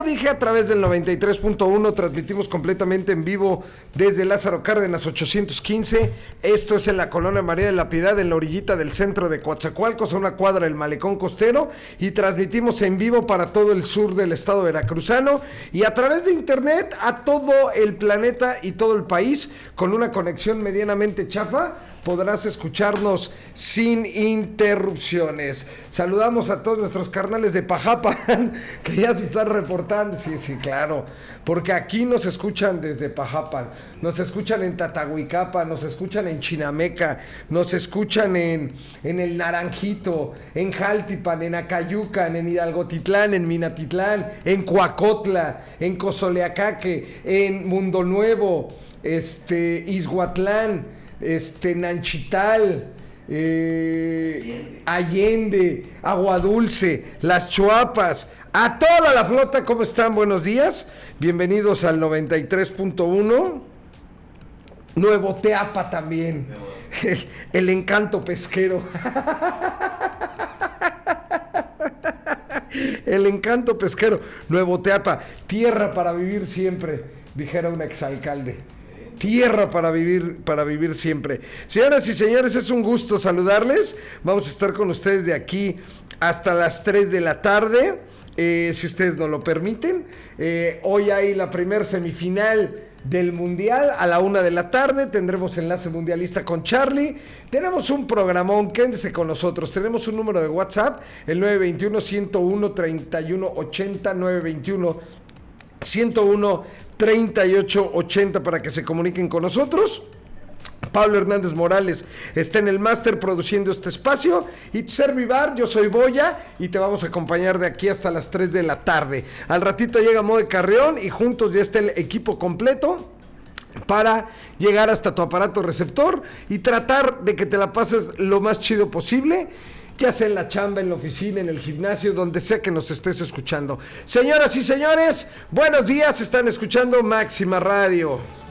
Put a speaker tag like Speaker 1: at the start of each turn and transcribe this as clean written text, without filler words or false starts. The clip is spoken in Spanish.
Speaker 1: Dije a través del 93.1, transmitimos completamente en vivo desde Lázaro Cárdenas 815. Esto es en la colonia María de la Piedad, en la orillita del centro de Coatzacoalcos, a una cuadra del Malecón Costero, y transmitimos en vivo para todo el sur del estado veracruzano y a través de internet a todo el planeta y todo el país con una conexión medianamente chafa. Podrás escucharnos sin interrupciones. Saludamos a todos nuestros carnales de Pajapan, que ya se están reportando. Sí, claro, porque aquí nos escuchan desde Pajapan, nos escuchan en Tatahuicapa, nos escuchan en Chinameca, nos escuchan en El Naranjito, en Jaltipan, en Acayucan, en Hidalgotitlán, en Minatitlán, en Coacotla, en Cozoleacaque, en Mundo Nuevo, Izhuatlán, Nanchital, Allende, Aguadulce, Las Chuapas, a toda la flota. ¿Cómo están? Buenos días, bienvenidos al 93.1. Nuevo Teapa también, el encanto pesquero. El encanto pesquero, Nuevo Teapa, tierra para vivir siempre, dijera un exalcalde. Tierra para vivir siempre. Señoras y señores, es un gusto saludarles. Vamos a estar con ustedes de aquí hasta las 3 de la tarde, si ustedes nos lo permiten. Hoy hay la primer semifinal del Mundial a la 1 de la tarde. Tendremos enlace mundialista con Charlie. Tenemos un programón, quédense con nosotros. Tenemos un número de WhatsApp, el 921-101-3880, 921-101-3880 para que se comuniquen con nosotros. Pablo Hernández Morales está en el máster produciendo este espacio y Servivar, yo soy Boya y te vamos a acompañar de aquí hasta las 3 de la tarde. Al ratito llega Mode Carreón y juntos ya está el equipo completo para llegar hasta tu aparato receptor y tratar de que te la pases lo más chido posible, ya sea en la chamba, en la oficina, en el gimnasio, donde sea que nos estés escuchando. Señoras y señores, buenos días, están escuchando Máxima Radio.